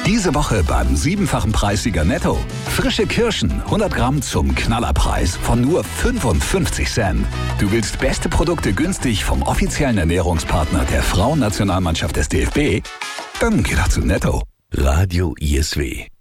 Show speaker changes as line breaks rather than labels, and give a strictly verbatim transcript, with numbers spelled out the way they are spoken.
Diese Woche beim siebenfachen Preissieger Netto. Frische Kirschen, hundert Gramm zum Knallerpreis von nur fünfundfünfzig Cent. Du willst beste Produkte günstig vom offiziellen Ernährungspartner der Frauennationalmannschaft des D F B? Dann geh doch zu Netto.
Radio I S W